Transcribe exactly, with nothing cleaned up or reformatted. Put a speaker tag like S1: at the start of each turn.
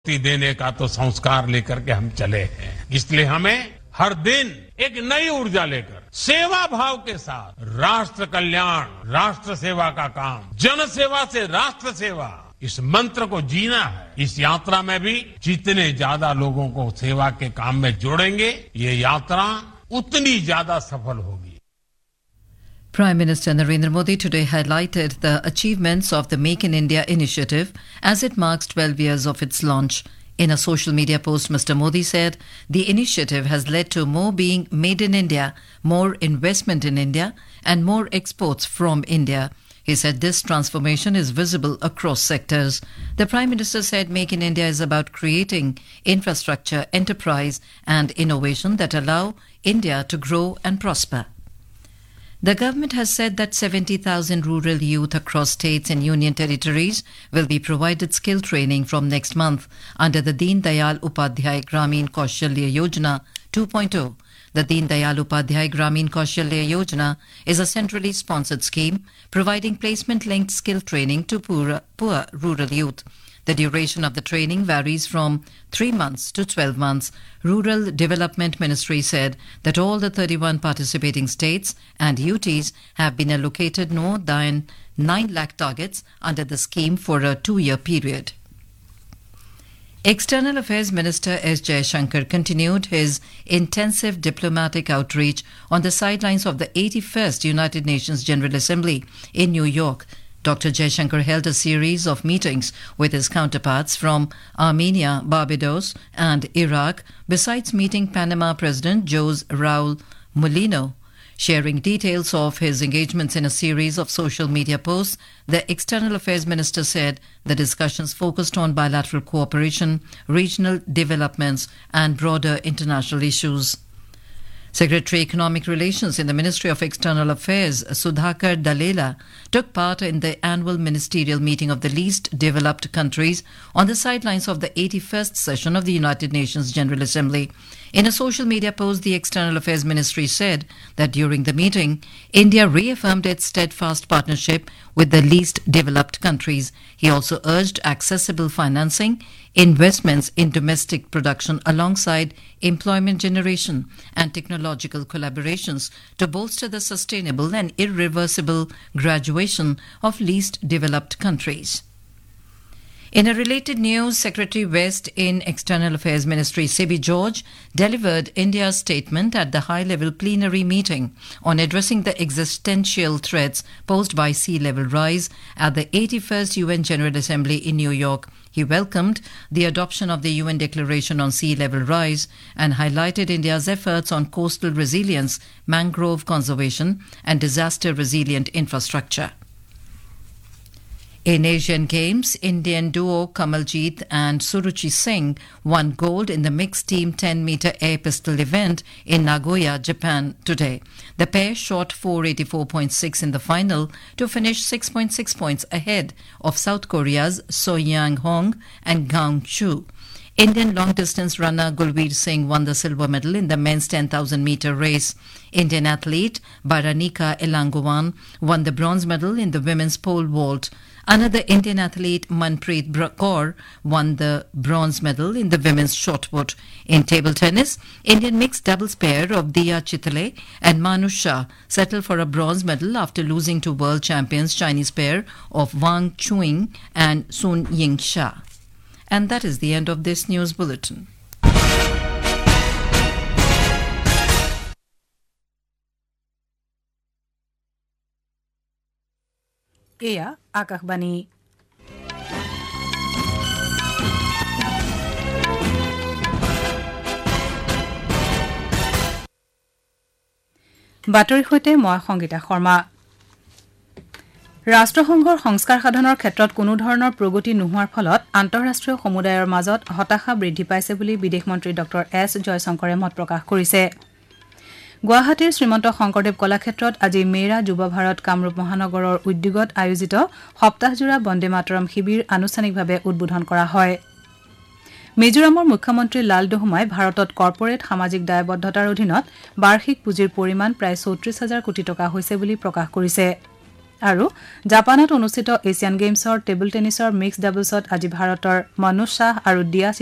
S1: देने का तो संस्कार लेकर के हम चले हैं, इसलिए हमें हर दिन एक नई ऊर्जा लेकर सेवा भाव के साथ राष्ट्र कल्याण, राष्ट्र सेवा का काम, जन सेवा से राष्ट्र सेवा, इस मंत्र को जीना है। इस यात्रा में भी जितने ज्यादा लोगों को सेवा के काम में जोड़ेंगे, ये यात्रा उतनी ज्यादा सफल होगी।
S2: Prime Minister Narendra Modi today highlighted the achievements of the Make in India initiative as it marks twelve years of its launch. In a social media post, Mister Modi said the initiative has led to more being made in India, more investment in India, and more exports from India. He said this transformation is visible across sectors. The Prime Minister said Make in India is about creating infrastructure, enterprise, and innovation that allow India to grow and prosper. The government has said that seventy thousand rural youth across states and union territories will be provided skill training from next month under the Deen Dayal Upadhyay Gramin Kaushalya Yojana two point oh. The Deen Dayal Upadhyay Gramin Kaushalya Yojana is a centrally sponsored scheme providing placement-linked skill training to poor, poor rural youth. The duration of the training varies from three months to twelve months. Rural Development Ministry said that all the thirty-one participating states and U Ts have been allocated more than nine lakh targets under the scheme for a two-year period. External Affairs Minister S. Jaishankar continued his intensive diplomatic outreach on the sidelines of the eighty-first United Nations General Assembly in New York. Doctor Jaishankar held a series of meetings with his counterparts from Armenia, Barbados, and Iraq, besides meeting Panama President Jose Raul Mulino. Sharing details of his engagements in a series of social media posts, the External Affairs Minister said the discussions focused on bilateral cooperation, regional developments, and broader international issues. Secretary Economic Relations in the Ministry of External Affairs, Sudhakar Dalela, took part in the annual ministerial meeting of the least developed countries on the sidelines of the eighty-first session of the United Nations General Assembly. In a social media post, the External Affairs Ministry said that during the meeting, India reaffirmed its steadfast partnership with the least developed countries. He also urged accessible financing, investments in domestic production alongside employment generation and technological collaborations to bolster the sustainable and irreversible graduation of least developed countries. In a related news, Secretary West in External Affairs Ministry C B George delivered India's statement at the high-level plenary meeting on addressing the existential threats posed by sea level rise at the eighty-first U N General Assembly in New York. He welcomed the adoption of the U N Declaration on Sea Level Rise and highlighted India's efforts on coastal resilience, mangrove conservation, and disaster-resilient infrastructure. In Asian Games, Indian duo Kamaljeet and Suruchi Singh won gold in the mixed team ten meter air pistol event in Nagoya, Japan today. The pair shot four eighty-four point six in the final to finish six point six points ahead of South Korea's So Yang Hong and Gang Chu. Indian long-distance runner Gulveer Singh won the silver medal in the men's ten thousand meter race. Indian athlete Baranika Elangovan won the bronze medal in the women's pole vault. Another Indian athlete, Manpreet Kaur, won the bronze medal in the women's shot put. In table tennis, Indian mixed doubles pair of Diya Chitale and Manu Shah settled for a bronze medal after losing to world champions Chinese pair of Wang Chuing and Sun Ying Sha. And that is the end of this news bulletin.
S3: এয়া আকাশবাণী। বাতৰিৰ সৈতে মই সংগীতা শৰ্মা। ৰাষ্ট্ৰসংঘৰ সংস্কাৰ সাধনৰ ক্ষেত্ৰত কোনো ধৰণৰ প্ৰগতি নোহোৱাৰ ফলত আন্তঃৰাষ্ট্ৰীয় সমুদায়ৰ মাজত হতাশা বৃদ্ধি পাইছে বুলি বিদেশ মন্ত্ৰী ডক্টৰ এছ জয়শংকৰে মত প্ৰকাশ কৰিছে। গুৱাহাটীৰ শ্ৰীমন্ত শংকৰদেৱ কলাক্ষেত্ৰত আজি মেৰা যুৱ ভাৰত কামৰূপ মহানগৰৰ উদ্যোগত আয়োজিত সপ্তাহজোৰা বন্দে মাতৰম শিবিৰ আনুষ্ঠানিকভাৱে উদ্বোধন কৰা হয়। মিজোৰামৰ মুখ্যমন্ত্ৰী লাল দহোমাই ভাৰতত কৰ্পৰেট সামাজিক দায়বদ্ধতাৰ অধীনত বাৰ্ষিক পুঁজিৰ পৰিমাণ প্ৰায় চৌত্ৰিশ হাজাৰ কোটি টকা হৈছে বুলি প্ৰকাশ কৰিছে। আৰু জাপানত অনুষ্ঠিত এছিয়ান গেমছৰ টেবুল টেনিছৰ মিক্স ডাবলছত আজি ভাৰতৰ মনোজ শাহ আৰু দিয়া